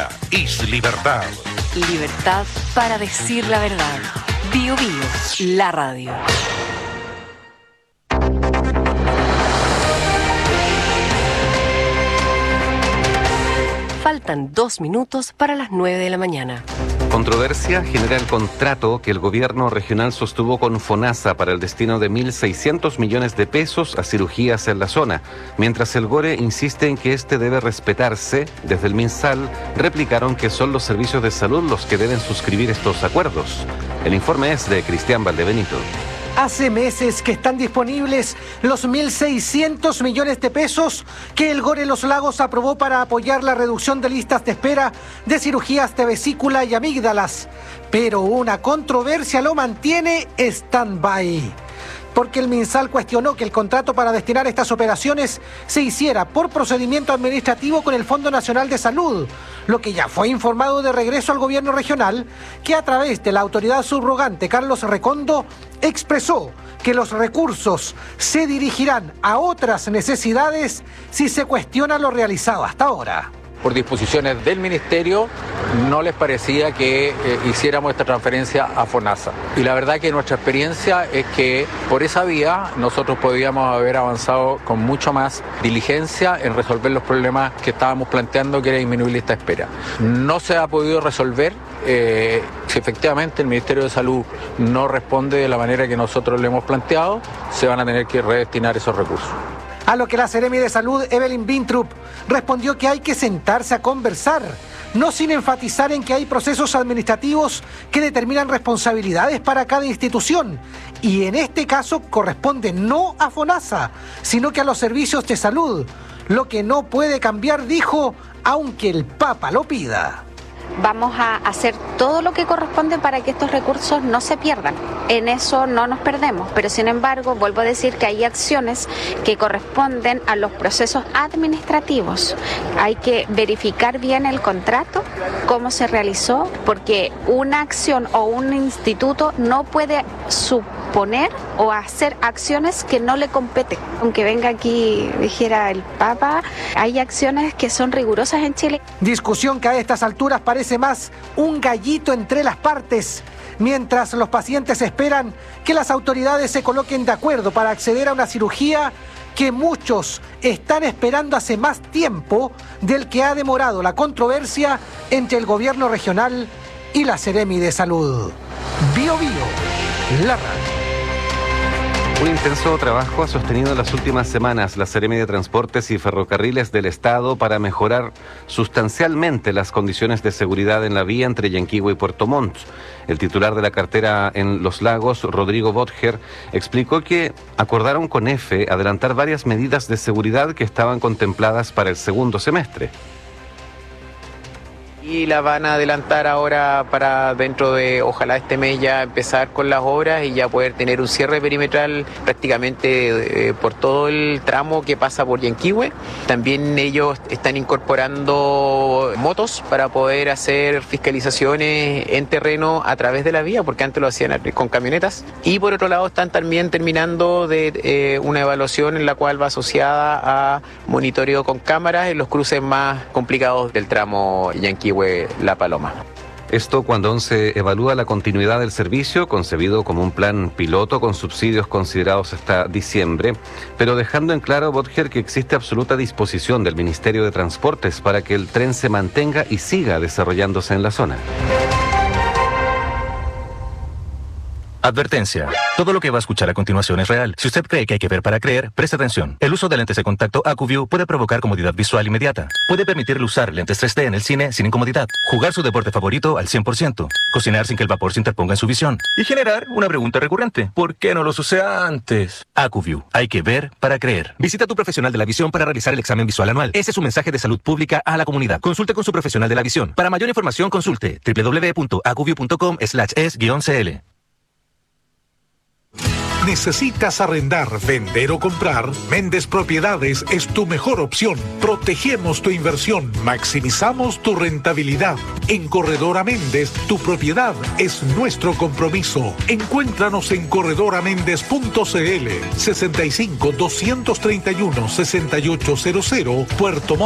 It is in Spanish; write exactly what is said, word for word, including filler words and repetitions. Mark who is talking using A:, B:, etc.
A: Controversia is libertad.
B: Libertad para decir la verdad. Bio Bio, la radio. Faltan dos minutos para las nueve de la mañana.
C: Controversia genera el contrato que el gobierno regional sostuvo con FONASA para el destino de mil seiscientos millones de pesos a cirugías en la zona. Mientras el GORE insiste en que este debe respetarse, desde el MinSal replicaron que son los servicios de salud los que deben suscribir estos acuerdos. El informe es de Cristian Valdebenito.
D: Hace meses que están disponibles los mil seiscientos millones de pesos que el GORE Los Lagos aprobó para apoyar la reducción de listas de espera de cirugías de vesícula y amígdalas. Pero una controversia lo mantiene stand-by. Porque el MinSal cuestionó que el contrato para destinar estas operaciones se hiciera por procedimiento administrativo con el Fondo Nacional de Salud, lo que ya fue informado de regreso al gobierno regional, que a través de la autoridad subrogante Carlos Recondo expresó que los recursos se dirigirán a otras necesidades si se cuestiona lo realizado hasta ahora.
E: Por disposiciones del Ministerio, no les parecía que eh, hiciéramos esta transferencia a FONASA. Y la verdad que nuestra experiencia es que por esa vía nosotros podíamos haber avanzado con mucho más diligencia en resolver los problemas que estábamos planteando, que era disminuir lista de espera. No se ha podido resolver. Eh, si efectivamente el Ministerio de Salud no responde de la manera que nosotros le hemos planteado, se van a tener que redestinar esos recursos.
D: A lo que la Seremi de Salud, Evelyn Bintrup, respondió que hay que sentarse a conversar, no sin enfatizar en que hay procesos administrativos que determinan responsabilidades para cada institución, y en este caso corresponde no a FONASA, sino que a los servicios de salud, lo que no puede cambiar, dijo, aunque el Papa lo pida.
F: Vamos a hacer todo lo que corresponde para que estos recursos no se pierdan. En eso no nos perdemos, pero sin embargo, vuelvo a decir que hay acciones que corresponden a los procesos administrativos. Hay que verificar bien el contrato, cómo se realizó, porque una acción o un instituto no puede suponer o hacer acciones que no le competen. Aunque venga aquí, dijera el Papa, hay acciones que son rigurosas en Chile.
D: Discusión que a estas alturas parece más un gallito entre las partes, mientras los pacientes esperan que las autoridades se coloquen de acuerdo para acceder a una cirugía que muchos están esperando hace más tiempo del que ha demorado la controversia entre el gobierno regional y la Seremi de Salud. Bio Bio, la radio.
C: Un intenso trabajo ha sostenido en las últimas semanas la Seremi de Transportes y Ferrocarriles del Estado para mejorar sustancialmente las condiciones de seguridad en la vía entre Yanquihue y Puerto Montt. El titular de la cartera en Los Lagos, Rodrigo Botger, explicó que acordaron con EFE adelantar varias medidas de seguridad que estaban contempladas para el segundo semestre.
G: Y la van a adelantar ahora para dentro de, ojalá este mes ya empezar con las obras y ya poder tener un cierre perimetral prácticamente eh, por todo el tramo que pasa por Yanquihue. También ellos están incorporando motos para poder hacer fiscalizaciones en terreno a través de la vía, porque antes lo hacían con camionetas. Y por otro lado están también terminando de eh, una evaluación en la cual va asociada a monitoreo con cámaras en los cruces más complicados del tramo Yanquihue La Paloma.
C: Esto cuando aún se evalúa la continuidad del servicio, concebido como un plan piloto con subsidios considerados hasta diciembre, pero dejando en claro, Botger, que existe absoluta disposición del Ministerio de Transportes para que el tren se mantenga y siga desarrollándose en la zona.
H: Advertencia. Todo lo que va a escuchar a continuación es real. Si usted cree que hay que ver para creer, preste atención. El uso de lentes de contacto AcuView puede provocar comodidad visual inmediata. Puede permitirle usar lentes tres D en el cine sin incomodidad. Jugar su deporte favorito al cien por ciento. Cocinar sin que el vapor se interponga en su visión. Y generar una pregunta recurrente. ¿Por qué no los usé antes? AcuView. Hay que ver para creer. Visita a tu profesional de la visión para realizar el examen visual anual. Ese es un mensaje de salud pública a la comunidad. Consulte con su profesional de la visión. Para mayor información, consulte doble u doble u doble u punto acuview punto com slash es guión c l.
A: ¿Necesitas arrendar, vender o comprar? Méndez Propiedades es tu mejor opción. Protegemos tu inversión, maximizamos tu rentabilidad. En Corredora Méndez, tu propiedad es nuestro compromiso. Encuéntranos en corredora méndez punto c l, sesenta y cinco, doscientos treinta y uno, sesenta y ocho cero cero, Puerto Montt.